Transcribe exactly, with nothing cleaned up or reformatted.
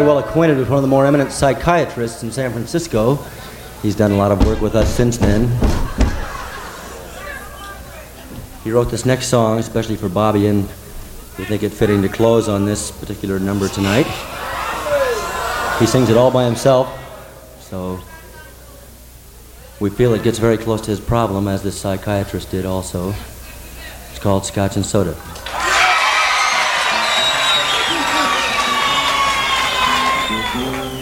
very well acquainted with one of the more eminent psychiatrists in San Francisco. He's done a lot of work with us since then. He wrote this next song especially for Bobby, and we think it fitting to close on this particular number tonight. He sings it all by himself, so we feel it gets very close to his problem, as this psychiatrist did also. It's called Scotch and Soda.